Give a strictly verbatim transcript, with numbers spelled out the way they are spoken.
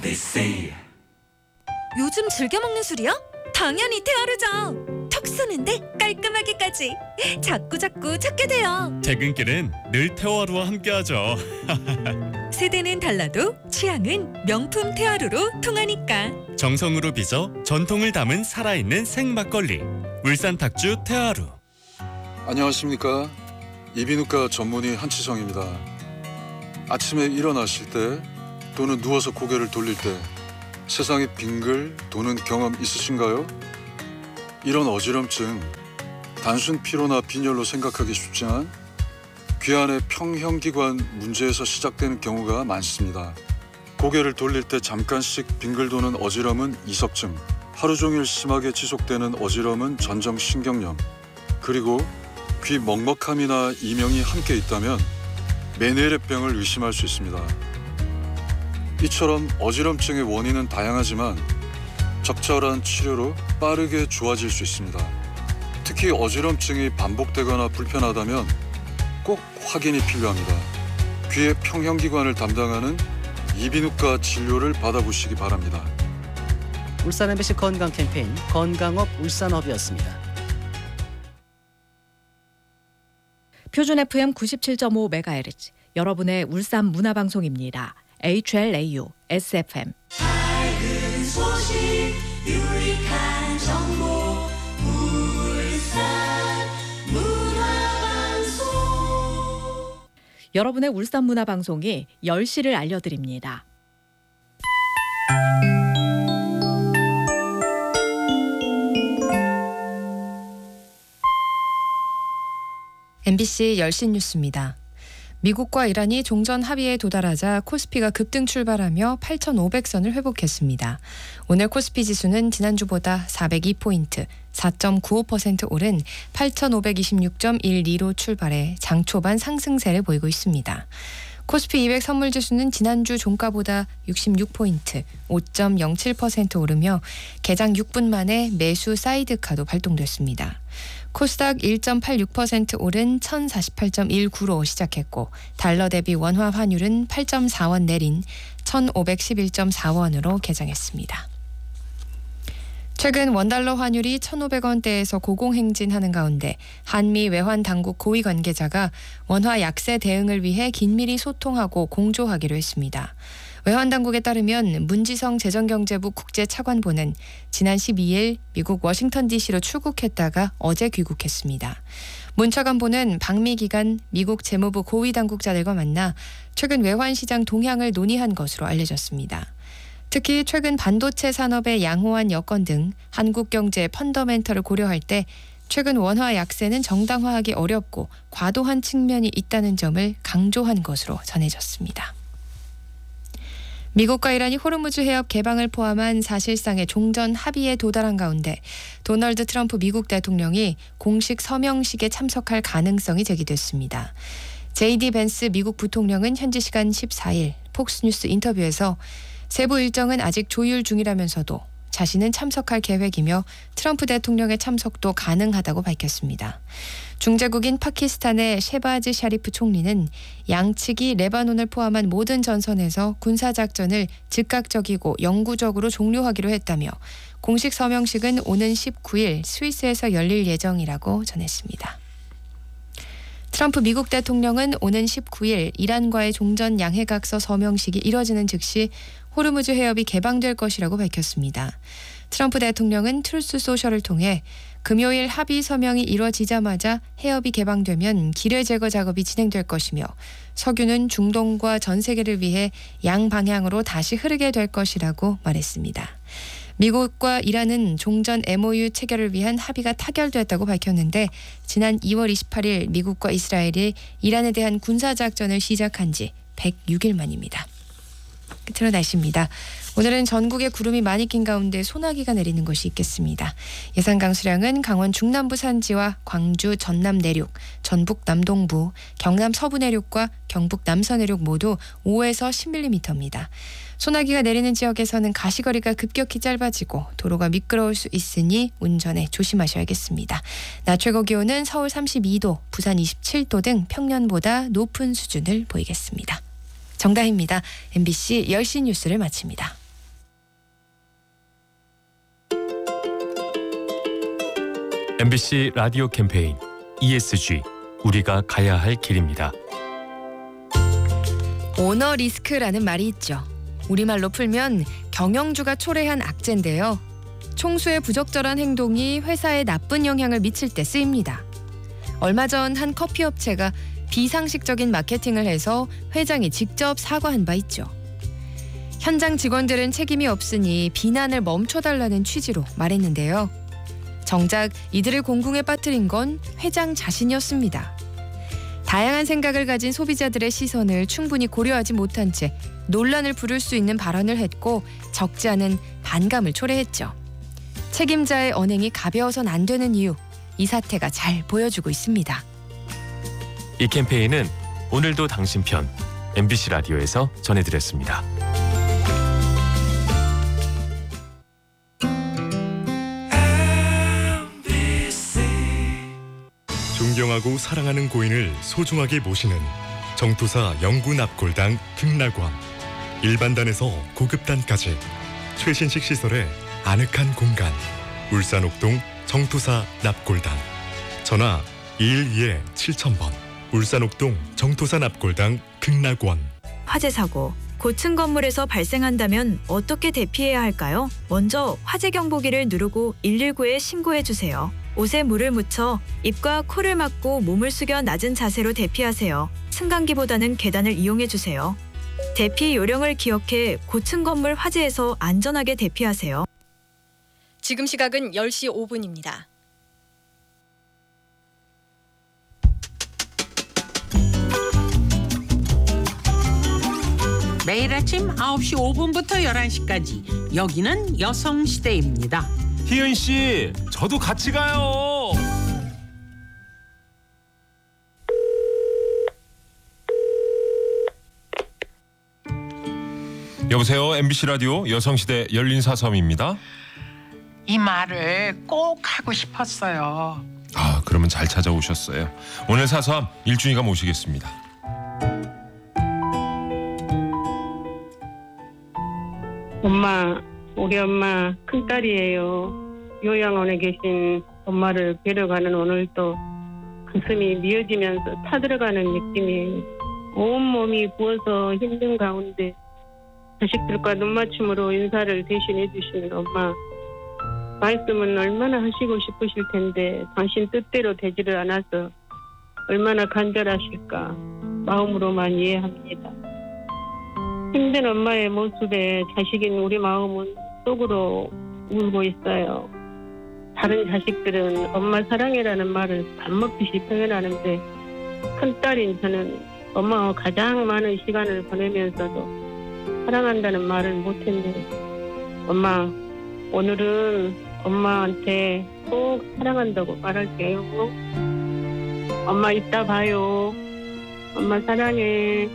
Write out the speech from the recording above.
요즘 즐겨 먹는 술이야? 당연히 테아르죠. 턱 쏘는데 깔끔하게까지. 자꾸 자꾸 찾게 돼요. 퇴근길은 늘 테오하루와 함께하죠. 세대는 달라도 취향은 명품 테아르로 통하니까. 정성으로 빚어 전통을 담은 살아있는 생막걸리. 울산 탁주 테아루. 안녕하십니까. 이비인후과 전문의 한치성입니다. 아침에 일어나실 때 또는 누워서 고개를 돌릴 때 세상이 빙글 도는 경험 있으신가요? 이런 어지럼증, 단순 피로나 빈혈로 생각하기 쉽지만 귀 안의 평형기관 문제에서 시작되는 경우가 많습니다. 고개를 돌릴 때 잠깐씩 빙글 도는 어지럼은 이석증, 하루 종일 심하게 지속되는 어지럼은 전정신경염, 그리고 귀 먹먹함이나 이명이 함께 있다면 메니에레병을 의심할 수 있습니다. 이처럼 어지럼증의 원인은 다양하지만 적절한 치료로 빠르게 좋아질 수 있습니다. 특히 어지럼증이 반복되거나 불편하다면 꼭 확인이 필요합니다. 귀의 평형기관을 담당하는 이비인후과 진료를 받아보시기 바랍니다. 울산 엠비씨 건강 캠페인 건강업 울산업이었습니다. 표준 에프엠 구십칠 점 오 메가헤르츠 여러분의 울산 문화방송입니다. 에이치엘에이유 에스에프엠. 밝은 소식 유익한 정보 울산 문화방송. 여러분의 울산 문화방송이 열 시를 알려드립니다. 엠비씨 열 시 뉴스입니다. 미국과 이란이 종전 합의에 도달하자 코스피가 급등 출발하며 팔천오백 선을 회복했습니다. 오늘 코스피 지수는 지난주보다 사백이 포인트, 사 점 구오 퍼센트 오른 팔천오백이십육 점 일이로 출발해 장 초반 상승세를 보이고 있습니다. 코스피 이백 선물지수는 지난주 종가보다 육십육 포인트, 오 점 영칠 퍼센트 오르며 개장 육 분 만에 매수 사이드카도 발동됐습니다. 코스닥 일 점 팔육 퍼센트 오른 천사십팔 점 일구로 시작했고 달러 대비 원화 환율은 팔 점 사 원 내린 천오백십일 점 사 원으로 개장했습니다. 최근 원달러 환율이 천오백 원대에서 고공행진하는 가운데 한미 외환 당국 고위 관계자가 원화 약세 대응을 위해 긴밀히 소통하고 공조하기로 했습니다. 외환 당국에 따르면 문지성 재정경제부 국제차관보는 지난 십이 일 미국 워싱턴 디씨로 출국했다가 어제 귀국했습니다. 문 차관보는 방미 기간 미국 재무부 고위 당국자들과 만나 최근 외환 시장 동향을 논의한 것으로 알려졌습니다. 특히 최근 반도체 산업의 양호한 여건 등 한국 경제의 펀더멘털을 고려할 때 최근 원화 약세는 정당화하기 어렵고 과도한 측면이 있다는 점을 강조한 것으로 전해졌습니다. 미국과 이란이 호르무즈 해협 개방을 포함한 사실상의 종전 합의에 도달한 가운데 도널드 트럼프 미국 대통령이 공식 서명식에 참석할 가능성이 제기됐습니다. 제이디 벤스 미국 부통령은 현지 시간 십사 일 폭스뉴스 인터뷰에서 세부 일정은 아직 조율 중이라면서도 자신은 참석할 계획이며 트럼프 대통령의 참석도 가능하다고 밝혔습니다. 중재국인 파키스탄의 셰바즈 샤리프 총리는 양측이 레바논을 포함한 모든 전선에서 군사작전을 즉각적이고 영구적으로 종료하기로 했다며 공식 서명식은 오는 십구 일 스위스에서 열릴 예정이라고 전했습니다. 트럼프 미국 대통령은 오는 십구 일 이란과의 종전 양해각서 서명식이 이뤄지는 즉시 호르무즈 해협이 개방될 것이라고 밝혔습니다. 트럼프 대통령은 트루스 소셜을 통해 금요일 합의 서명이 이뤄지자마자 해협이 개방되면 기뢰 제거 작업이 진행될 것이며 석유는 중동과 전 세계를 위해 양방향으로 다시 흐르게 될 것이라고 말했습니다. 미국과 이란은 종전 엠오유 체결을 위한 합의가 타결됐다고 밝혔는데 지난 이월 이십팔 일 미국과 이스라엘이 이란에 대한 군사작전을 시작한 지 백육 일 만입니다. 끝으로 날씨입니다. 오늘은 전국에 구름이 많이 낀 가운데 소나기가 내리는 곳이 있겠습니다. 예상 강수량은 강원 중남부 산지와 광주 전남 내륙, 전북 남동부, 경남 서부 내륙과 경북 남서 내륙 모두 오에서 십 밀리미터입니다. 소나기가 내리는 지역에서는 가시거리가 급격히 짧아지고 도로가 미끄러울 수 있으니 운전에 조심하셔야겠습니다. 낮 최고 기온은 서울 삼십이 도, 부산 이십칠 도 등 평년보다 높은 수준을 보이겠습니다. 정다희입니다. 엠비씨 열 시 뉴스를 마칩니다. 엠비씨 라디오 캠페인 이에스지 우리가 가야 할 길입니다. 오너 리스크라는 말이 있죠. 우리말로 풀면 경영주가 초래한 악재인데요. 총수의 부적절한 행동이 회사에 나쁜 영향을 미칠 때 쓰입니다. 얼마 전 한 커피 업체가 비상식적인 마케팅을 해서 회장이 직접 사과한 바 있죠. 현장 직원들은 책임이 없으니 비난을 멈춰달라는 취지로 말했는데요. 정작 이들을 공궁에 빠뜨린 건 회장 자신이었습니다. 다양한 생각을 가진 소비자들의 시선을 충분히 고려하지 못한 채 논란을 부를 수 있는 발언을 했고 적지 않은 반감을 초래했죠. 책임자의 언행이 가벼워선 안 되는 이유, 이 사태가 잘 보여주고 있습니다. 이 캠페인은 오늘도 당신 편 엠비씨 라디오에서 전해드렸습니다. 존경하고 사랑하는 고인을 소중하게 모시는 정토사 영구 납골당 극락원. 일반단에서 고급단까지 최신식 시설의 아늑한 공간. 울산 옥동 정토사 납골당. 전화 이일이 칠천 번. 울산 옥동 정토사 납골당 극락원. 화재 사고, 고층 건물에서 발생한다면 어떻게 대피해야 할까요? 먼저 화재 경보기를 누르고 일일구에 신고해 주세요. 옷에 물을 묻혀 입과 코를 막고 몸을 숙여 낮은 자세로 대피하세요. 승강기보다는 계단을 이용해 주세요. 대피 요령을 기억해 고층 건물 화재에서 안전하게 대피하세요. 지금 시각은 열 시 오 분입니다. 매일 아침 아홉 시 오 분부터 열한 시까지 여기는 여성시대입니다. 희은 씨, 저도 같이 가요. 여보세요, 엠비씨 라디오 여성시대 열린사섬입니다. 이 말을 꼭 하고 싶었어요. 아, 그러면 잘 찾아오셨어요. 오늘 사섬 일준이가 모시겠습니다. 엄마, 우리 엄마 큰딸이에요. 요양원에 계신 엄마를 뵈러 가는 오늘도 가슴이 미어지면서 타들어가는 느낌이에요. 온몸이 부어서 힘든 가운데 자식들과 눈맞춤으로 인사를 대신해 주시는 엄마. 말씀은 얼마나 하시고 싶으실 텐데 당신 뜻대로 되지를 않아서 얼마나 간절하실까 마음으로만 이해합니다. 힘든 엄마의 모습에 자식인 우리 마음은 속으로 울고 있어요. 다른 자식들은 엄마 사랑해라는 말을 밥 먹듯이 표현하는데 큰딸인 저는 엄마와 가장 많은 시간을 보내면서도 사랑한다는 말을 못했네요. 엄마, 오늘은 엄마한테 꼭 사랑한다고 말할게요. 엄마 이따 봐요. 엄마 사랑해.